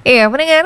Iya, pendengar.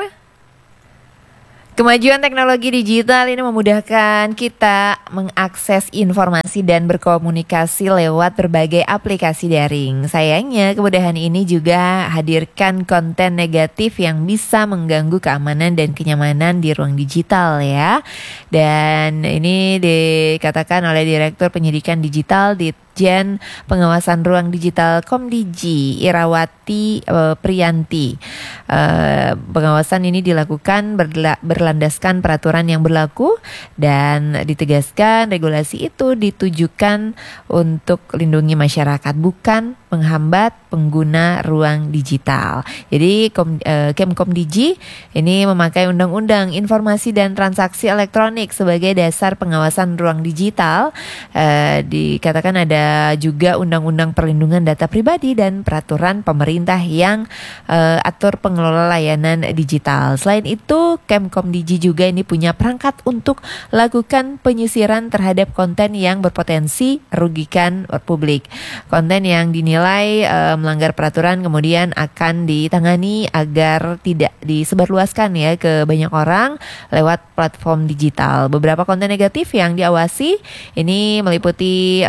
Kemajuan teknologi digital ini memudahkan kita mengakses informasi dan berkomunikasi lewat berbagai aplikasi daring. Sayangnya, kemudahan ini juga hadirkan konten negatif yang bisa mengganggu keamanan dan kenyamanan di ruang digital ya. Dan ini dikatakan oleh Direktur Penyidikan Digital Ditjen Pengawasan Ruang Digital Komdigi Irawati Priyanti. Pengawasan ini dilakukan berlandaskan peraturan yang berlaku dan ditegaskan regulasi itu ditujukan untuk melindungi masyarakat, bukan menghambat pengguna ruang digital. Jadi Kemkomdigi ini memakai Undang-Undang Informasi dan Transaksi Elektronik sebagai dasar pengawasan ruang digital. Dikatakan ada juga Undang-Undang Perlindungan Data Pribadi dan peraturan pemerintah yang atur pengelola layanan digital. Selain itu, Kemkomdigi juga ini punya perangkat untuk lakukan penyisiran terhadap konten yang berpotensi merugikan publik. Konten yang dinilai melanggar peraturan kemudian akan ditangani agar tidak disebarluaskan ya ke banyak orang lewat platform digital. Beberapa konten negatif yang diawasi ini meliputi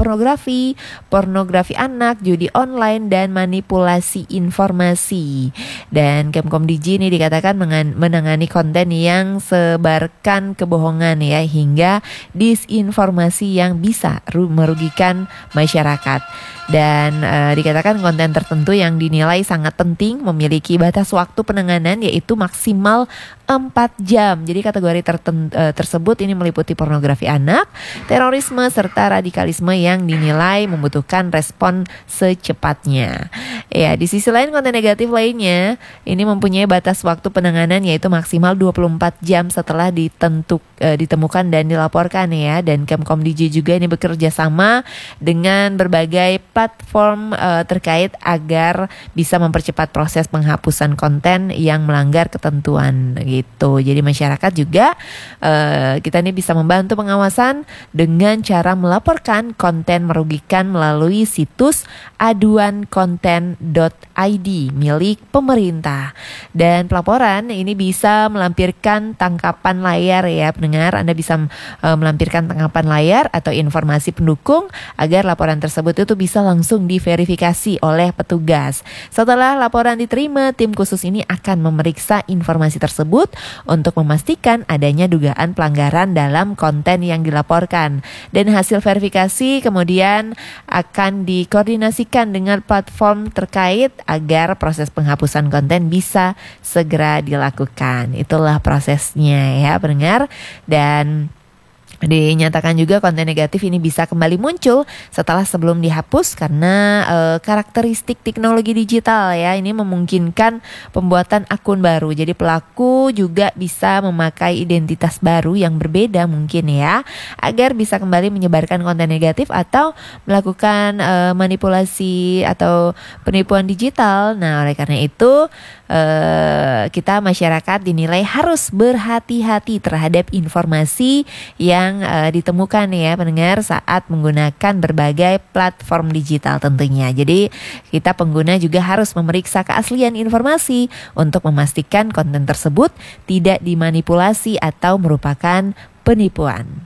pornografi anak, judi online, dan manipulasi informasi. Dan Kemkomdigi ini dikatakan menangani konten yang sebarkan kebohongan ya hingga disinformasi yang bisa merugikan masyarakat. Dan dikatakan konten tertentu yang dinilai sangat penting memiliki batas waktu penanganan yaitu maksimal 4 jam. Jadi kategori tersebut ini meliputi pornografi anak, terorisme, serta radikalisme yang dinilai membutuhkan respon secepatnya. Ya, di sisi lain konten negatif lainnya ini mempunyai batas waktu penanganan yaitu maksimal 24 jam setelah ditemukan dan dilaporkan ya. Dan Kemkomdigi juga ini bekerja sama dengan berbagai platform terkait agar bisa mempercepat proses penghapusan konten yang melanggar ketentuan gitu. Jadi masyarakat juga kita ini bisa membantu pengawasan dengan cara melaporkan konten merugikan melalui situs aduankonten.id milik pemerintah. Dan pelaporan ini bisa melampirkan tangkapan layar ya pendengar. Anda bisa melampirkan tangkapan layar atau informasi pendukung agar laporan tersebut itu bisa langsung diverifikasi oleh petugas. Setelah laporan diterima, tim khusus ini akan memeriksa informasi tersebut untuk memastikan adanya dugaan pelanggaran dalam konten yang dilaporkan. Dan hasil verifikasi kemudian akan dikoordinasikan dengan platform terkait agar proses penghapusan konten bisa segera dilakukan. Itulah prosesnya ya pendengar. Dan dinyatakan juga konten negatif ini bisa kembali muncul setelah sebelum dihapus karena karakteristik teknologi digital ya ini memungkinkan pembuatan akun baru. Jadi pelaku juga bisa memakai identitas baru yang berbeda mungkin ya agar bisa kembali menyebarkan konten negatif atau melakukan manipulasi atau penipuan digital. Nah, oleh karena itu kita masyarakat dinilai harus berhati-hati terhadap informasi yang ditemukan ya pendengar saat menggunakan berbagai platform digital tentunya. Jadi kita pengguna juga harus memeriksa keaslian informasi untuk memastikan konten tersebut tidak dimanipulasi atau merupakan penipuan.